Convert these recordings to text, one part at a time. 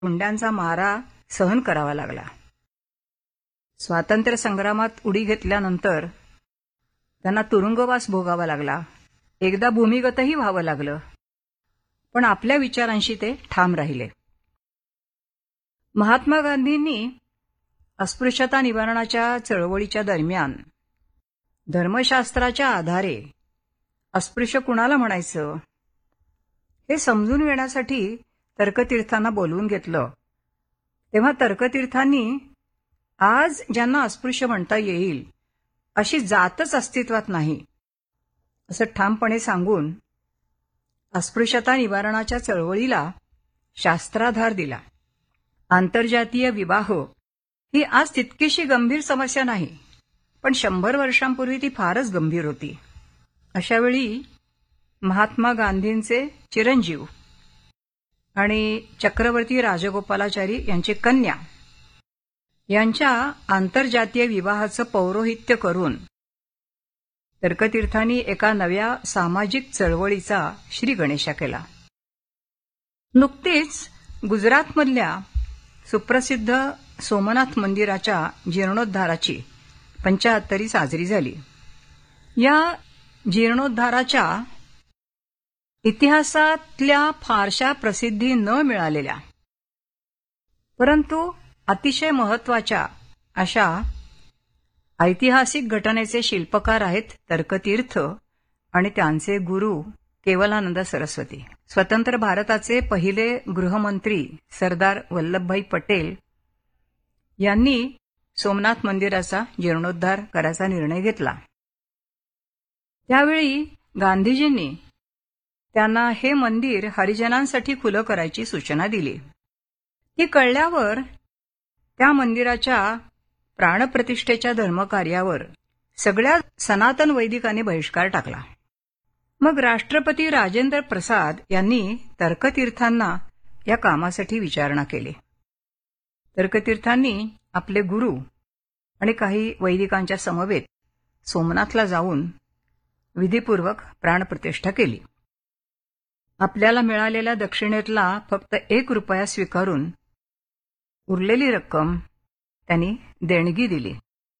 गुंड्यांचा मारा सहन करावा लागला. स्वातंत्र्य संग्रामात उडी घेतल्यानंतर त्यांना तुरुंगवास भोगावा लागला. एकदा भूमिगतही व्हावं लागलं, पण आपल्या विचारांशी ते ठाम राहिले. महात्मा गांधींनी अस्पृश्यता निवारणाच्या चळवळीच्या दरम्यान धर्मशास्त्राच्या आधारे अस्पृश्य कुणाला म्हणायचं हे समजून घेण्यासाठी तर्कतीर्थांना बोलवून घेतलं. तेव्हा तर्कतीर्थांनी आज ज्यांना अस्पृश्य म्हणता येईल अशी जातच अस्तित्वात नाही असं ठामपणे सांगून अस्पृश्यता निवारणाच्या चळवळीला शास्त्राधार दिला. आंतरजातीय विवाह ही आज तितकीशी गंभीर समस्या नाही, पण 100 वर्षांपूर्वी ती फारच गंभीर होती. अशावेळी महात्मा गांधींचे चिरंजीव आणि चक्रवर्ती राजगोपालाचारी यांची कन्या यांच्या आंतरजातीय विवाहाचं पौरोहित्य करून तर्कतीर्थांनी एका नव्या सामाजिक चळवळीचा श्रीगणेशा केला. नुकतीच गुजरातमधल्या सुप्रसिद्ध सोमनाथ मंदिराच्या जीर्णोद्धाराची 75वी साजरी झाली. या जीर्णोद्धाराच्या इतिहासातल्या फारशा प्रसिद्धी न मिळालेल्या परंतु अतिशय महत्वाच्या अशा ऐतिहासिक घटनेचे शिल्पकार आहेत तर्कतीर्थ आणि त्यांचे गुरु केवलानंद सरस्वती. स्वतंत्र भारताचे पहिले गृहमंत्री सरदार वल्लभभाई पटेल यांनी सोमनाथ मंदिराचा जीर्णोद्धार करायचा निर्णय घेतला. त्यावेळी गांधीजींनी त्यांना हे मंदिर हरिजनांसाठी खुलं करायची सूचना दिली. ती कळल्यावर त्या मंदिराच्या प्राणप्रतिष्ठेच्या धर्मकार्यावर सगळ्या सनातन वैदिकांनी बहिष्कार टाकला. मग राष्ट्रपती राजेंद्र प्रसाद यांनी तर्कतीर्थांना या कामासाठी विचारणा केली. तर्कतीर्थांनी आपले गुरु आणि काही वैदिकांच्या समवेत सोमनाथला जाऊन विधिपूर्वक प्राणप्रतिष्ठा केली. आपल्याला मिळालेल्या दक्षिणेतला फक्त 1 रुपया स्वीकारून उरलेली रक्कम त्यांनी देणगी दिली.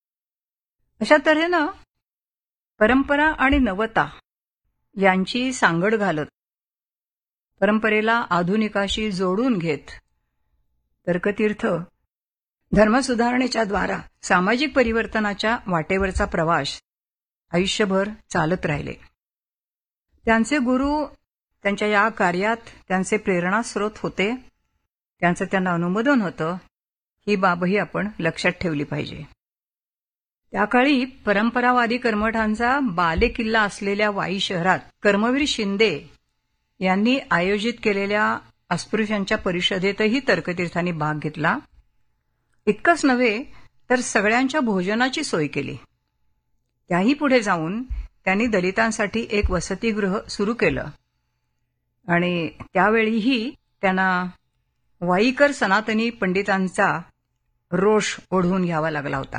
अशा तऱ्हेनं परंपरा आणि नवता यांची सांगड घालत परंपरेला आधुनिकाशी जोडून घेत तर्कतीर्थ धर्मसुधारणेच्या द्वारा सामाजिक परिवर्तनाच्या वाटेवरचा प्रवास आयुष्यभर चालत राहिले. त्यांचे गुरु त्यांच्या या कार्यात त्यांचे प्रेरणास्रोत होते, त्यांचं त्यांना अनुमोदन होतं. ही बाबही आपण लक्षात ठेवली पाहिजे. त्या काळी परंपरावादी कर्मठांचा बालेकिल्ला असलेल्या वाई शहरात कर्मवीर शिंदे यांनी आयोजित केलेल्या अस्पृश्यांच्या परिषदेतही तर्कतीर्थांनी भाग घेतला. इतकंच नव्हे तर सगळ्यांच्या भोजनाची सोय केली. त्याही पुढे जाऊन त्यांनी दलितांसाठी एक वसतिगृह सुरू केलं आणि त्यावेळीही त्यांना वाईकर सनातनी पंडितांचा रोष ओढवून घ्यावा लागला होता.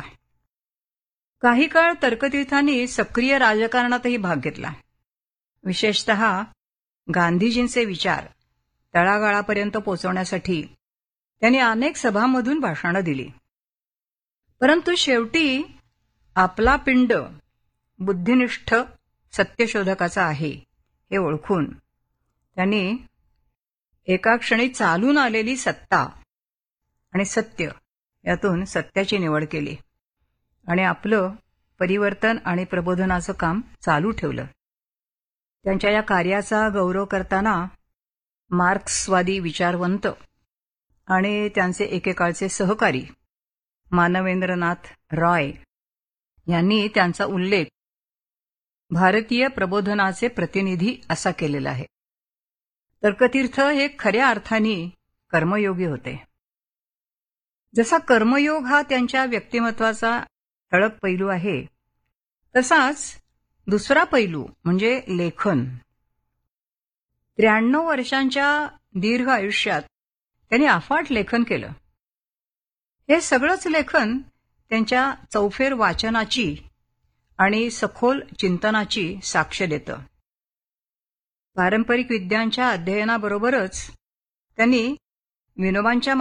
काही काळ तर्कतीर्थांनी सक्रिय राजकारणातही भाग घेतला. विशेषतः गांधीजींचे विचार तळागाळापर्यंत पोहोचवण्यासाठी त्यांनी अनेक सभांमधून भाषणं दिली. परंतु शेवटी आपला पिंड बुद्धिनिष्ठ सत्यशोधकाचा आहे हे ओळखून त्यांनी एका क्षणी चालून आलेली सत्ता आणि सत्य यातून सत्याची निवड केली आणि आपलं परिवर्तन आणि प्रबोधनाचं काम चालू ठेवलं. त्यांच्या या कार्याचा गौरव करताना मार्क्सवादी विचारवंत आणि त्यांचे एकेकाळचे सहकारी मानवेंद्रनाथ रॉय यांनी त्यांचा उल्लेख भारतीय प्रबोधनाचे प्रतिनिधी असा केलेला आहे. तर्कतीर्थ हे खऱ्या अर्थाने कर्मयोगी होते. जसा कर्मयोग हा त्यांच्या व्यक्तिमत्वाचा ठळक पैलू आहे, तसाच दुसरा पैलू म्हणजे लेखन. 93 वर्षांच्या दीर्घ आयुष्यात त्यांनी अफाट लेखन केलं. हे सगळंच लेखन त्यांच्या चौफेर वाचनाची आणि सखोल चिंतनाची साक्ष देतं. पारंपरिक विद्यांच्या अध्ययनाबरोबरच त्यांनी विनोबांच्या